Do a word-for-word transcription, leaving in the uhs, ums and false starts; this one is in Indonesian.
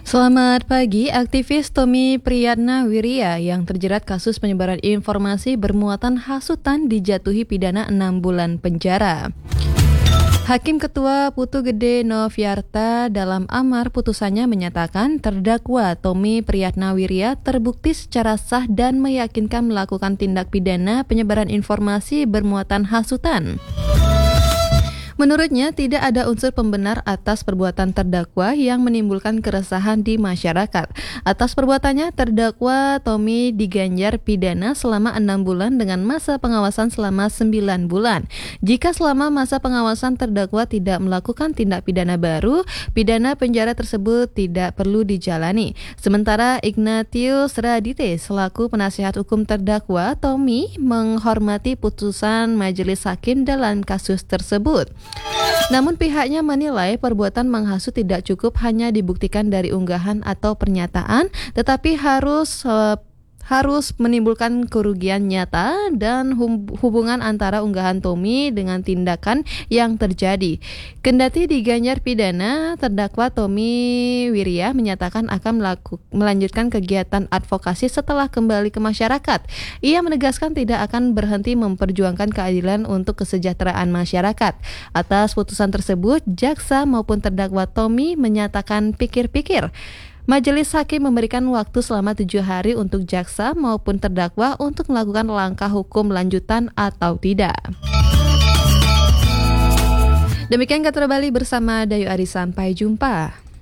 Selamat pagi, aktivis Tommy Priyatnawirya yang terjerat kasus penyebaran informasi bermuatan hasutan dijatuhi pidana enam bulan penjara. Hakim Ketua Putu Gede Noviarta dalam amar putusannya menyatakan terdakwa Tommy Priyatnawirya terbukti secara sah dan meyakinkan melakukan tindak pidana penyebaran informasi bermuatan hasutan. Menurutnya, tidak ada unsur pembenar atas perbuatan terdakwa yang menimbulkan keresahan di masyarakat. Atas perbuatannya, terdakwa Tommy diganjar pidana selama enam bulan dengan masa pengawasan selama sembilan bulan. Jika selama masa pengawasan terdakwa tidak melakukan tindak pidana baru, pidana penjara tersebut tidak perlu dijalani. Sementara Ignatius Radite selaku penasihat hukum terdakwa Tommy menghormati putusan majelis hakim dalam kasus tersebut. Namun pihaknya menilai perbuatan menghasut tidak cukup hanya dibuktikan dari unggahan atau pernyataan, tetapi harus uh, harus menimbulkan kerugian nyata dan hubungan antara unggahan Tommy dengan tindakan yang terjadi. Kendati diganjar pidana, terdakwa Tommy Wirya menyatakan akan melaku, melanjutkan kegiatan advokasi setelah kembali ke masyarakat. Ia menegaskan tidak akan berhenti memperjuangkan keadilan untuk kesejahteraan masyarakat. Atas putusan tersebut, jaksa maupun terdakwa Tommy menyatakan pikir-pikir. Majelis hakim memberikan waktu selama tujuh hari untuk jaksa maupun terdakwa untuk melakukan langkah hukum lanjutan atau tidak. Demikian Kata Bali bersama Dayu Ari, sampai jumpa.